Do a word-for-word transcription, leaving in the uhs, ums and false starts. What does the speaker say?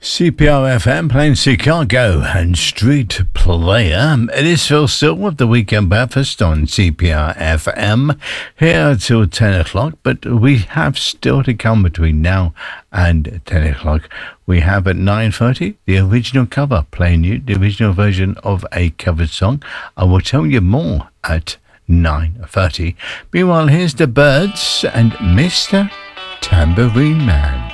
C P R F M playing Chicago and Street Player. It is Phil Still with the Weekend Breakfast on C P R F M here till ten o'clock, but we have still to come between now and ten o'clock. We have at nine thirty the original cover, playing you the original version of a covered song. I will tell you more at nine thirty. Meanwhile, here's the Birds and Mister Tambourine Man.